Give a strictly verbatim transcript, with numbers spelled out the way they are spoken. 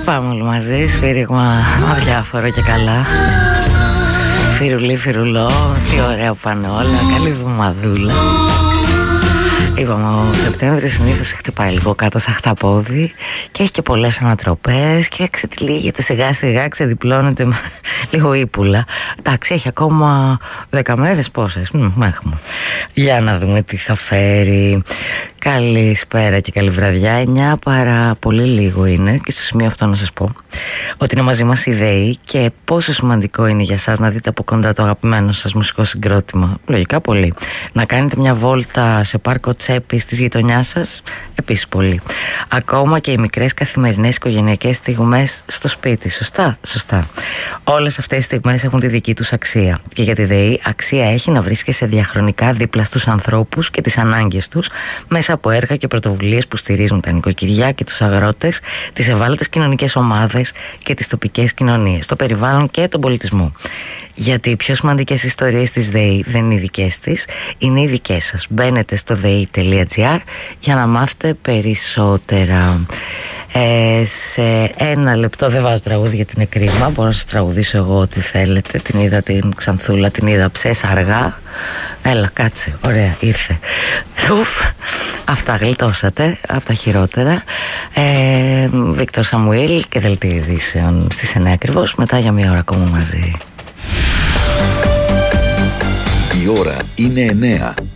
Πάμε όλοι μαζί, σφύριγμα αδιάφορο και καλά. Φιρουλί, φιρουλό, τι ωραία που πάνε όλα. Καλή εβδομαδούλα. Είπαμε, ο Σεπτέμβρης συνήθως χτυπάει λίγο κάτω σαν χταπόδι και έχει και πολλές ανατροπές και ξετυλίγεται σιγά σιγά, ξεδιπλώνεται λίγο ύπουλα. Εντάξει, έχει ακόμα δέκα μέρες, πόσες Μ, έχουμε. Για να δούμε τι θα φέρει. Καλησπέρα και καλή βραδιά. εννιά παρά πολύ λίγο είναι, και στο σημείο αυτό να σας πω ότι είναι μαζί μας η ΔΕΗ και πόσο σημαντικό είναι για σας να δείτε από κοντά το αγαπημένο σας μουσικό συγκρότημα. Λογικά πολύ. Να κάνετε μια βόλτα σε πάρκο τσέπης της γειτονιάς σας, επίσης πολύ. Ακόμα και οι μικρές καθημερινές οικογενειακές στιγμές στο σπίτι. Σωστά, σωστά. Όλες αυτές οι στιγμές έχουν τη δική τους αξία. Και για τη ΔΕΗ αξία έχει να βρίσκεσαι διαχρονικά δίπλα στους ανθρώπους και τις ανάγκες τους μέσα από έργα και πρωτοβουλίες που στηρίζουν τα νοικοκυριά και τους αγρότες, τις ευάλωτες κοινωνικές ομάδες και τις τοπικές κοινωνίες, το περιβάλλον και τον πολιτισμό. Γιατί οι πιο σημαντικές ιστορίες της ΔΕΗ δεν είναι οι δικές της, είναι οι δικές σας. Μπαίνετε στο δei τελεία gr για να μάθετε περισσότερα. Ε, σε ένα λεπτό, δεν βάζω τραγούδι γιατί είναι κρίμα, μπορώ να σας τραγουδήσω εγώ ό,τι θέλετε. Την είδα την Ξανθούλα, την είδα ψες αργά. Έλα, κάτσε, ωραία, ήρθε. Ουφ, αυτά γλιτώσατε, αυτά χειρότερα. ε, Βίκτορ Σαμουήλ και δελτίο ειδήσεων στις εννιά ακριβώς. Μετά για μία ώρα ακόμα μαζί. Η ώρα είναι εννιά.